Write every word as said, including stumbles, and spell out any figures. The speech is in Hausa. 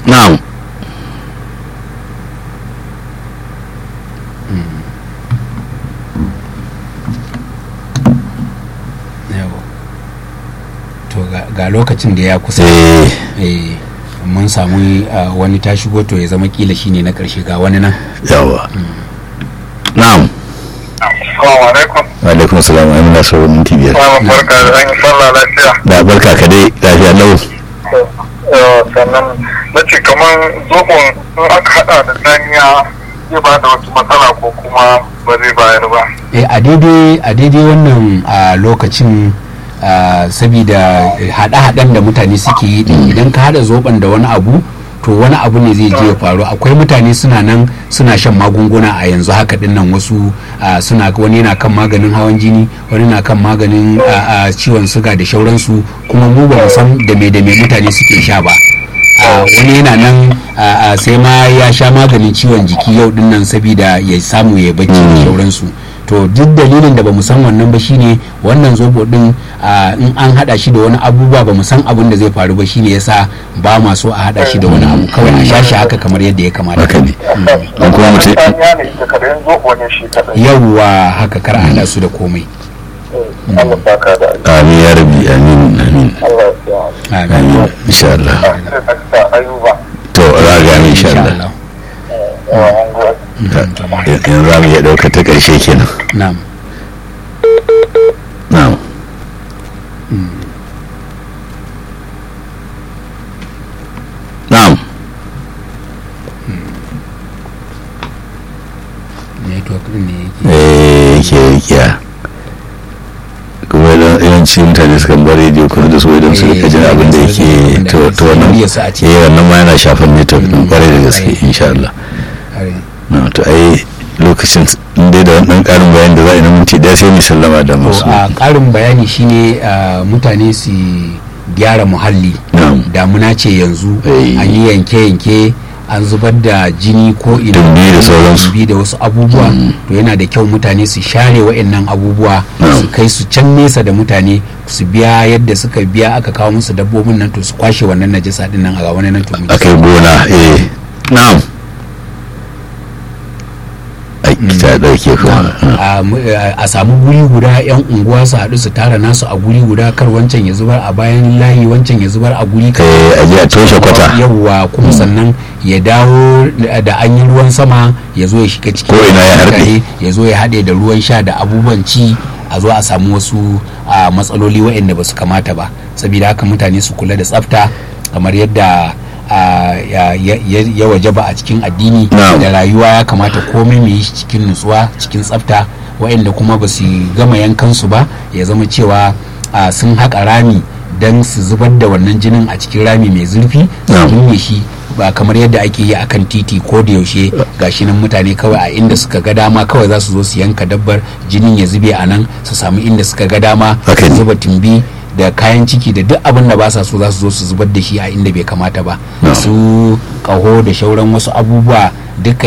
na'am to ga lokacin da ya kusa eh mun samu wani ta shigo to ya zama kila shine na karshe ga wani nan yawa na'am assalamu alaikum wa alaikum assalam ai muna sauran minti biyar barka da an yi sallah lafiya da barka ka dai lafiya lau sannan na ce kamar zobon in aka hada da tsaniya zai ba da wasu matsala ko kuma ba zai bayar ba eh a daidai a daidai wannan lokacin sabida hada-hadan da mutane suke yi idan ka hada zoben da wani abu to wani abu ne zai je ya faru. Akwai mutane suna nan suna shan magunguna a yanzu haka din nan, wasu suna wani yana kan maganin hawan jini, wani na kan maganin ciwon suga da shauransu, kuma mu ba mu san da me da me mutane suke sha ba. wani yana nan sai ma ya sha maganin ciwon jiki yau din nan saboda ya samu ya bacci da shauransu. To duk dalilin da bamu san wannan ba shine wannan zobo din in an hada shi da wani abubuwa bamu san abin da zai faru ba, shine yasa ba ma so a hada shi da wani abu, kawai a sha shi haka kamar yadda ya kamata. haka ne don kuma mutum yawwa haka kar a hada su da komai. amin ya rabi, amin amin amin insha Allah. to raga amin insha Allah. yanzu za mu iya ɗauka ta ƙarshe kenan. na'am na'am na'am network din ne eh yake yake kuma idan yawanci mutane sukan bar rediyo kuma da su idan su rika jin abin da yake to to wannan eh wannan ma yana shafan network din kwarai da gaske insha Allah. na to ai lokacin dai da wannan karin bayani da za a yi na minti daya sai mu sallama da masu. a karin bayani shine mutane su gyara muhalli. damuna ce yanzu an yi yanke-yanke, an zubar da jini ko ina da sauransu da wasu abubuwa. to yana da kyau mutane su share wa'annan abubuwa su kai su can nesa da mutane, su biya yadda suka biya aka kawo musu dabbobin nan, to su kwashe wannan najasa din nan a wani nan to akai gona. eh na'am ta dauke kuma a samu guri guda, yan unguwa su haɗu su tara nasu a guri guda, kar wancan ya zubar a bayan layi, wancan ya zubar a guri ka a ji a toshe kwata. yawwa kuma sannan ya dawo da an yi ruwan sama ya zo ya shiga cikin ko ina ya harbe, ya zo ya haɗe da ruwan sha da abubuwan ci, a zo a samu wasu matsaloli waɗanda ba su kamata ba. saboda haka mutane su kula da tsafta kamar yadda ya wajaba a cikin addini da rayuwa. ya kamata komai mu yi cikin nutsuwa, cikin tsafta. waɗanda kuma ba su gama yankansu ba, ya zama cewa sun haƙa rami don su zubar da wannan jinin a cikin rami mai zurfi, su binne shi ba kamar yadda ake yi akan titi ko da yaushe gashi nan mutane kawai a inda suka ga dama kawai za su zo su yanka dabbar, jinin ya zube a nan, su samu inda suka ga dama su zuba tumbi da kayan ciki da duk abin da ba sa so za su zo su zubar da shi a inda bai kamata ba. su kaho da shauran wasu abubuwa duka